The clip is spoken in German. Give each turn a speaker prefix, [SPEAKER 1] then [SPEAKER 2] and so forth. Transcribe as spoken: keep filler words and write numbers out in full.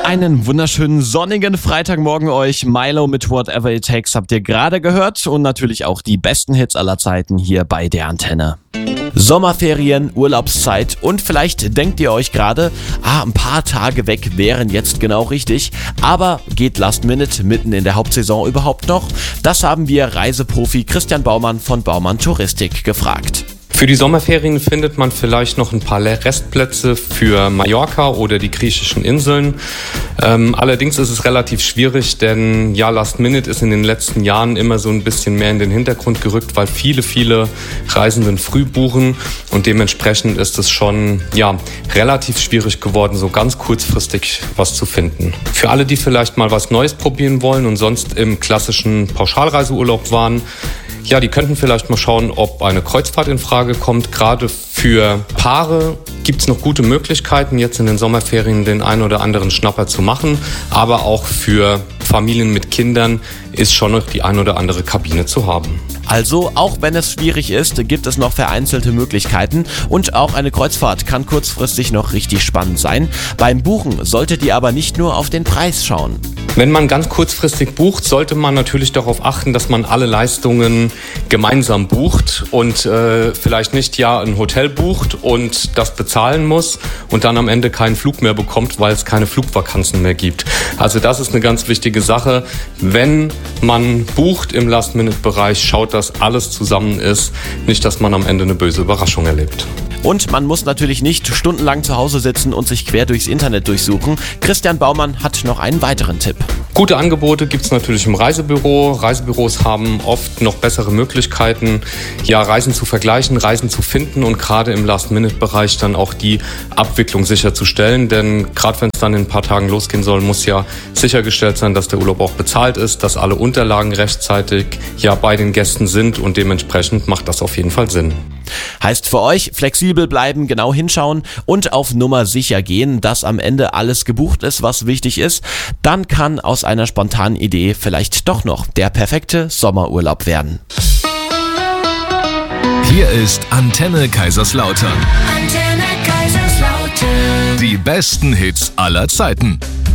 [SPEAKER 1] Einen wunderschönen sonnigen Freitagmorgen euch. Milo mit Whatever It Takes habt ihr gerade gehört und natürlich auch die besten Hits aller Zeiten hier bei der Antenne. Sommerferien, Urlaubszeit und vielleicht denkt ihr euch gerade, ah, ein paar Tage weg wären jetzt genau richtig, aber geht Last Minute mitten in der Hauptsaison überhaupt noch? Das haben wir Reiseprofi Christian Baumann von Baumann Touristik gefragt.
[SPEAKER 2] Für die Sommerferien findet man vielleicht noch ein paar Restplätze für Mallorca oder die griechischen Inseln. Ähm, allerdings ist es relativ schwierig, denn ja, Last Minute ist in den letzten Jahren immer so ein bisschen mehr in den Hintergrund gerückt, weil viele, viele Reisenden früh buchen und dementsprechend ist es schon ja relativ schwierig geworden, so ganz kurzfristig was zu finden. Für alle, die vielleicht mal was Neues probieren wollen und sonst im klassischen Pauschalreiseurlaub waren, ja, die könnten vielleicht mal schauen, ob eine Kreuzfahrt in Frage kommt. Gerade für Paare gibt es noch gute Möglichkeiten, jetzt in den Sommerferien den einen oder anderen Schnapper zu machen. Aber auch für Familien mit Kindern ist schon noch die ein oder andere Kabine zu haben.
[SPEAKER 1] Also, auch wenn es schwierig ist, gibt es noch vereinzelte Möglichkeiten und auch eine Kreuzfahrt kann kurzfristig noch richtig spannend sein. Beim Buchen solltet ihr aber nicht nur auf den Preis schauen.
[SPEAKER 2] Wenn man ganz kurzfristig bucht, sollte man natürlich darauf achten, dass man alle Leistungen gemeinsam bucht und äh, vielleicht nicht ja ein Hotel bucht und das bezahlen muss und dann am Ende keinen Flug mehr bekommt, weil es keine Flugvakanzen mehr gibt. Also das ist eine ganz wichtige Sache. Wenn man bucht im Last-Minute-Bereich, schaut, dass alles zusammen ist, nicht, dass man am Ende eine böse Überraschung erlebt.
[SPEAKER 1] Und man muss natürlich nicht stundenlang zu Hause sitzen und sich quer durchs Internet durchsuchen. Christian Baumann hat noch einen weiteren Tipp.
[SPEAKER 2] Gute Angebote gibt es natürlich im Reisebüro. Reisebüros haben oft noch bessere Möglichkeiten, ja, Reisen zu vergleichen, Reisen zu finden und gerade im Last-Minute-Bereich dann auch die Abwicklung sicherzustellen. Denn gerade wenn es dann in ein paar Tagen losgehen soll, muss ja sichergestellt sein, dass der Urlaub auch bezahlt ist, dass alle Unterlagen rechtzeitig ja bei den Gästen sind und dementsprechend macht das auf jeden Fall Sinn.
[SPEAKER 1] Heißt für euch, flexibel bleiben, genau hinschauen und auf Nummer sicher gehen, dass am Ende alles gebucht ist, was wichtig ist. Dann kann aus einer spontanen Idee vielleicht doch noch der perfekte Sommerurlaub werden.
[SPEAKER 3] Hier ist Antenne Kaiserslautern.
[SPEAKER 4] Antenne Kaiserslautern.
[SPEAKER 3] Die besten Hits aller Zeiten.